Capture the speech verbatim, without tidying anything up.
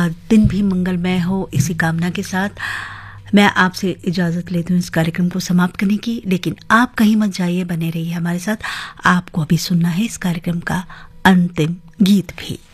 दिन भी मंगलमय हो, इसी कामना के साथ मैं आपसे इजाजत लेती हूँ इस कार्यक्रम को समाप्त करने की। लेकिन आप कहीं मत जाइए, बने रहिए हमारे साथ। आपको अभी सुनना है इस कार्यक्रम का अंतिम गीत भी।